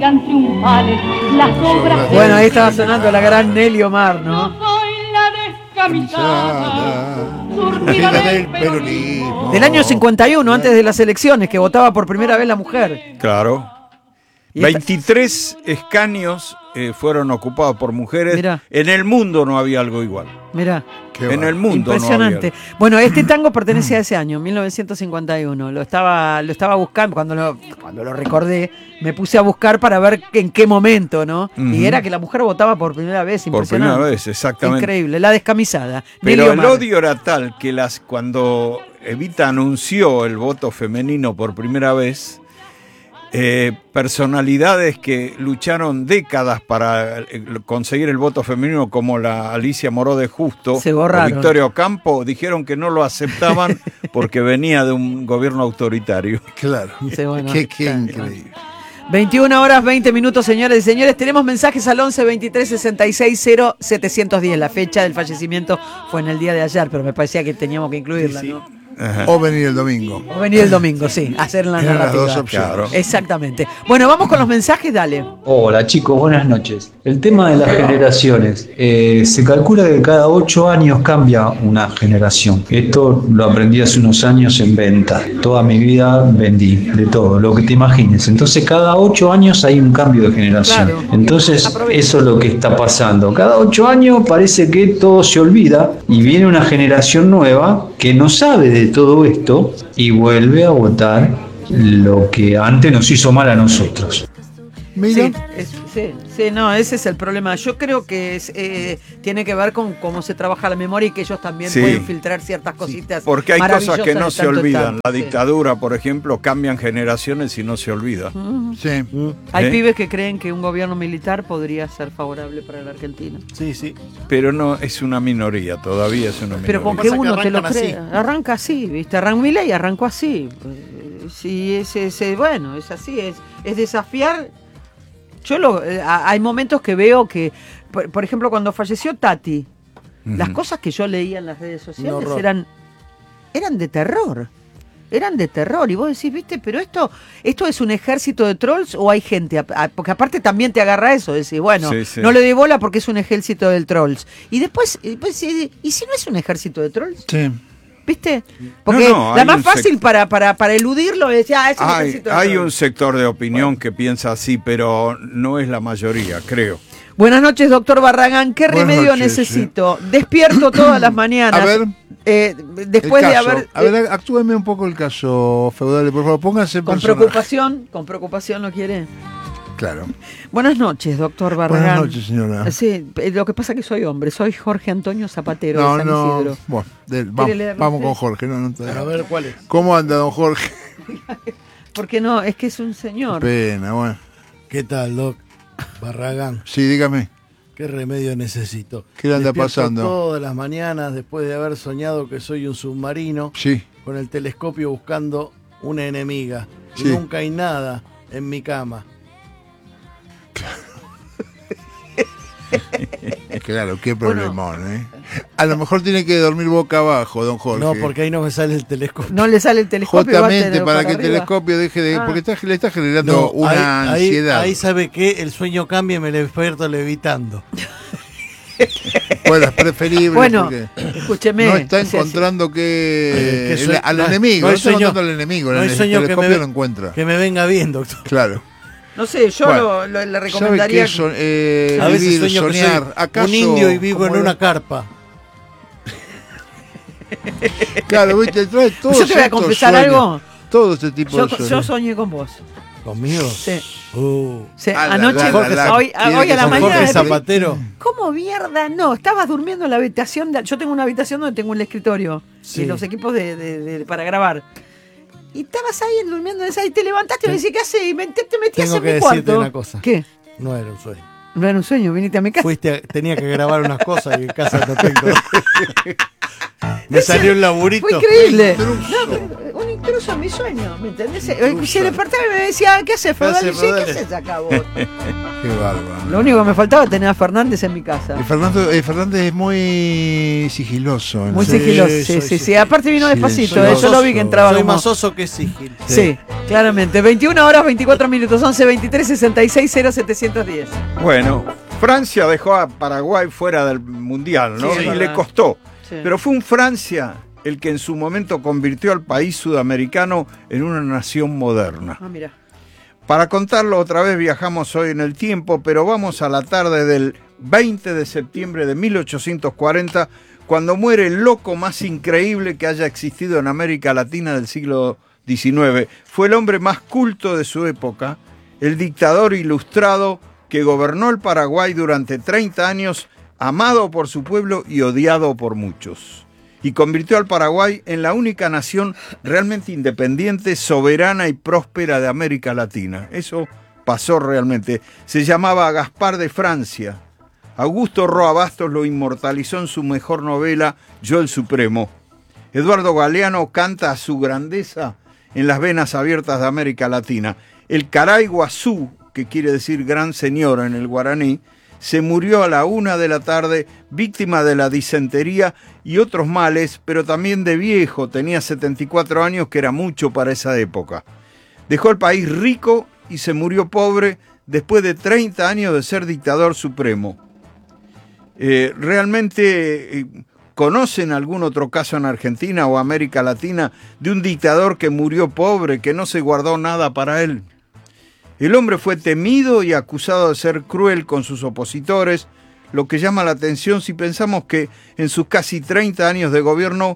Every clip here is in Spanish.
triunfales, las obras. Bueno, ahí estaba sonando la gran Nelly Omar, ¿no? Yo soy la descamisada, surtida del peronismo. Del año 51, antes de las elecciones, que votaba por primera vez la mujer. Claro. Y esta- 23 escaños fueron ocupados por mujeres. Mirá. En el mundo no había algo igual. Mirá, En el mundo impresionante. no había. Bueno, este tango pertenece a ese año, 1951. Lo estaba buscando, cuando lo recordé, me puse a buscar para ver en qué momento, ¿no? Ujú. Y era que la mujer votaba por primera vez, Por impresionante. primera vez, exactamente. Increíble, la descamisada. Nelly Pero el Omar. odio era tal que cuando Evita anunció el voto femenino por primera vez, personalidades que lucharon décadas para conseguir el voto femenino, como la Alicia Moró de Justo Se o borraron. Victoria Ocampo, dijeron que no lo aceptaban porque venía de un gobierno autoritario. Claro. Sí, bueno, Qué está, increíble. 21 horas 20 minutos, señoras y señores. Tenemos mensajes al 11 23 66 0 710. La fecha del fallecimiento fue en el día de ayer, pero me parecía que teníamos que incluirla, ¿no? Ajá. O venir el domingo. O venir el domingo, sí, hacer la Eran las narrativa. dos opciones. Claro. Exactamente. Bueno, vamos con los mensajes, dale. Hola chicos, buenas noches. El tema de las generaciones. Se calcula que cada 8 años cambia una generación. Esto lo aprendí hace unos años en venta. Toda mi vida vendí de todo, lo que te imagines. Entonces cada 8 años hay un cambio de generación. Claro. Entonces Aprovecha. eso es lo que está pasando. Cada 8 años parece que todo se olvida y viene una generación nueva que no sabe de todo esto y vuelve a votar lo que antes nos hizo mal a nosotros. Mira, Sí, no, ese es el problema. Yo creo que tiene que ver con cómo se trabaja la memoria y que ellos también Sí. pueden filtrar ciertas cositas. Porque hay cosas maravillosas que no de se tanto olvidan. estar. La Sí. dictadura, por ejemplo, cambian generaciones y no se olvida. sí. Hay ¿Eh? pibes que creen que un gobierno militar podría ser favorable para la Argentina. Sí, sí. Pero no, es una minoría, todavía es una minoría. Pero con Pasa que que uno te lo arrancan crea. Arranca así, ¿viste? Milei arrancó así. Sí, bueno, es así, es desafiar. Hay momentos que veo que, por ejemplo, cuando falleció Tati, las cosas que yo leía en las redes sociales Un horror. eran de terror. Eran de terror. Y vos decís, ¿viste? Pero esto es un ejército de trolls o hay gente. Porque aparte también te agarra eso. Decís, bueno, Sí, sí. no le doy bola porque es un ejército de trolls. Y después ¿y si no es un ejército de trolls? Sí. ¿Viste? Porque No, la hay más un fácil para eludirlo es, es un Hay, ejército de hay trolls. un sector de opinión que piensa así, pero no es la mayoría, creo. Buenas noches, doctor Barragán. ¿Qué Buenas remedio noches, necesito? Despierto todas las mañanas. A ver, después el de caso. haber... A ver, actúeme un poco el caso, Feudale, por favor. Pónganse en con personaje. preocupación lo quiere. Claro. Buenas noches, doctor Barragán. Buenas noches, señora. Sí, lo que pasa es que soy hombre. Soy Jorge Antonio Zapatero de No, San no. Isidro. Bueno, ¿Quiere leerlo vamos usted? con Jorge. No, A ver, ¿cuál es? ¿Cómo anda, don Jorge? Porque no, es que es un señor. Pena, bueno. ¿Qué tal, Doc? Barragán, Sí, dígame. ¿qué remedio necesito? ¿Qué le anda Despierto pasando? todas las mañanas después de haber soñado que soy un submarino Sí. con el telescopio buscando una enemiga. Y Sí. nunca hay nada en mi cama. Claro, qué problemón, ¿eh? A lo mejor tiene que dormir boca abajo, don Jorge. No, porque ahí no me sale el telescopio. No le sale el telescopio. va a Justamente tener para que el arriba. telescopio deje de... Ah. Porque le está generando No, una ansiedad. Ahí sabe que el sueño cambia y me despierto levitando. Bueno, es preferible Bueno, porque escúcheme. no está o sea, encontrando que que al no- enemigo, no no hay está sueño- encontrando al enemigo, no en hay el sueño que telescopio me- lo encuentra. Que me venga bien, doctor. Claro. no sé, yo Bueno, le ¿Sabe recomendaría... qué son? A veces Vivir, sueño que soñar. soy ¿Acaso un indio y vivo en como una carpa. Claro, viste, trae todo. Yo te voy a confesar algo. Todo este tipo de Yo sueños. soñé con vos. ¿Conmigo? Sí. Sí, Anoche, la, hoy a tiene que la ser mañana... Jorge Zapatero. ¿Cómo mierda? No, estabas durmiendo en la habitación. Yo tengo una habitación donde tengo un escritorio Sí. y los equipos para grabar. Y estabas ahí durmiendo en esa y te levantaste y me decís, ¿qué haces? Y te metías Tengo en que mi decirte cuarto. una cosa. ¿Qué? No era un sueño. No era un sueño, viniste a mi casa. Tenía que grabar unas cosas y en casa no tengo. Me salió un laburito. Fue increíble. Intruso. No, pero un un intruso en mi sueño, ¿me entendés? Se Intruso. despertaba y me decía, ¿qué haces, Feudal? ¿Qué Y haces, yo, ¿qué Feudal? haces acá vos? Qué bárbaro. Lo único que me faltaba era tener a Fernández en mi casa. Fernández es muy sigiloso. Muy Sí, sigiloso, soy sí. sigiloso. Aparte vino despacito, Soy yo lo vi que entraba Soy como... más oso que sigil. Sí, claramente. 21 horas, 24 minutos, 11, 23, 66, 0, 710. Bueno, Francia dejó a Paraguay fuera del Mundial, ¿no? Sí, y es le verdad. costó. Sí. Pero fue un Francia el que en su momento convirtió al país sudamericano en una nación moderna. Ah, mira. Para contarlo otra vez viajamos hoy en el tiempo, pero vamos a la tarde del 20 de septiembre de 1840, cuando muere el loco más increíble que haya existido en América Latina del siglo XIX. Fue el hombre más culto de su época, el dictador ilustrado que gobernó el Paraguay durante 30 años, amado por su pueblo y odiado por muchos. Y convirtió al Paraguay en la única nación realmente independiente, soberana y próspera de América Latina. Eso pasó realmente. Se llamaba Gaspar de Francia. Augusto Roa Bastos lo inmortalizó en su mejor novela, Yo el Supremo. Eduardo Galeano canta a su grandeza en las venas abiertas de América Latina. El Caray Guazú, que quiere decir gran señor en el guaraní, se murió a la 1 de la tarde, víctima de la disentería y otros males, pero también de viejo, tenía 74 años, que era mucho para esa época. Dejó el país rico y se murió pobre después de 30 años de ser dictador supremo. ¿Realmente conocen algún otro caso en Argentina o América Latina de un dictador que murió pobre, que no se guardó nada para él? El hombre fue temido y acusado de ser cruel con sus opositores, lo que llama la atención si pensamos que en sus casi 30 años de gobierno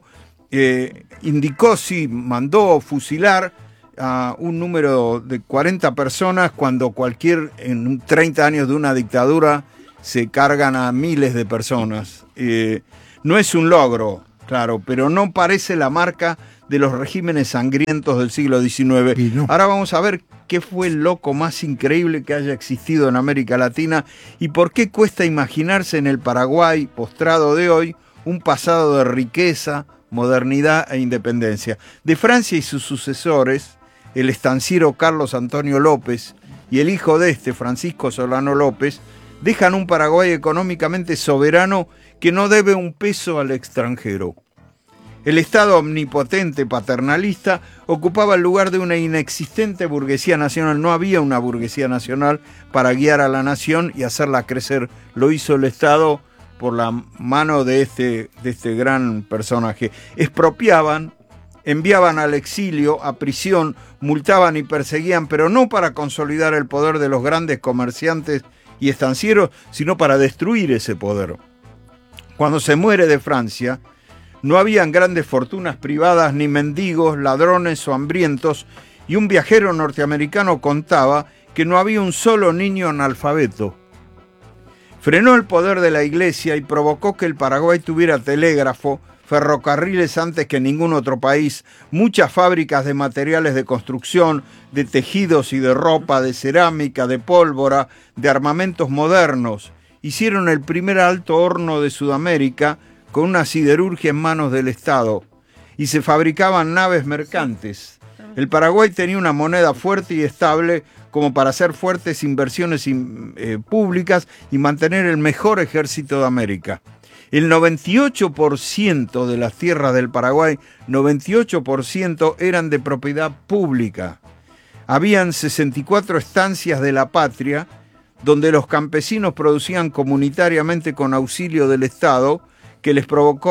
mandó fusilar a un número de 40 personas, cuando en 30 años de una dictadura se cargan a miles de personas. No es un logro, claro, pero no parece la marca de los regímenes sangrientos del siglo XIX. No. Ahora vamos a ver qué fue el loco más increíble que haya existido en América Latina y por qué cuesta imaginarse en el Paraguay postrado de hoy un pasado de riqueza, modernidad e independencia. De Francia y sus sucesores, el estanciero Carlos Antonio López y el hijo de Francisco Solano López, dejan un Paraguay económicamente soberano que no debe un peso al extranjero. El Estado omnipotente paternalista ocupaba el lugar de una inexistente burguesía nacional. No había una burguesía nacional para guiar a la nación y hacerla crecer. Lo hizo el Estado por la mano de este gran personaje. Expropiaban, enviaban al exilio, a prisión, multaban y perseguían, pero no para consolidar el poder de los grandes comerciantes y estancieros, sino para destruir ese poder. Cuando se muere de Francia, no habían grandes fortunas privadas, ni mendigos, ladrones o hambrientos, y un viajero norteamericano contaba que no había un solo niño analfabeto. Frenó el poder de la Iglesia y provocó que el Paraguay tuviera telégrafo, ferrocarriles antes que ningún otro país, muchas fábricas de materiales de construcción, de tejidos y de ropa, de cerámica, de pólvora, de armamentos modernos. Hicieron el primer alto horno de Sudamérica con una siderurgia en manos del Estado, y se fabricaban naves mercantes. El Paraguay tenía una moneda fuerte y estable como para hacer fuertes inversiones públicas y mantener el mejor ejército de América. El 98% de las tierras del Paraguay, 98% eran de propiedad pública. Habían 64 estancias de la patria, donde los campesinos producían comunitariamente con auxilio del Estado, que les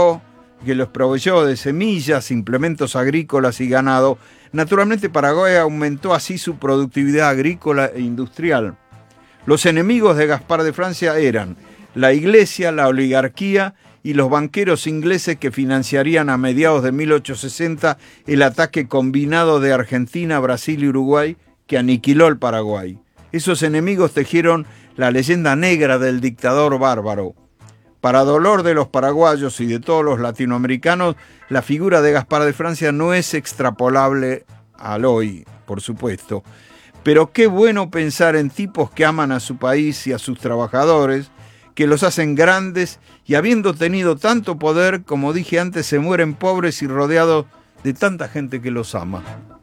proveyó de semillas, implementos agrícolas y ganado. Naturalmente, Paraguay aumentó así su productividad agrícola e industrial. Los enemigos de Gaspar de Francia eran la Iglesia, la oligarquía y los banqueros ingleses que financiarían a mediados de 1860 el ataque combinado de Argentina, Brasil y Uruguay que aniquiló el Paraguay. Esos enemigos tejieron la leyenda negra del dictador bárbaro. Para dolor de los paraguayos y de todos los latinoamericanos, la figura de Gaspar de Francia no es extrapolable al hoy, por supuesto. Pero qué bueno pensar en tipos que aman a su país y a sus trabajadores, que los hacen grandes y habiendo tenido tanto poder, como dije antes, se mueren pobres y rodeados de tanta gente que los ama.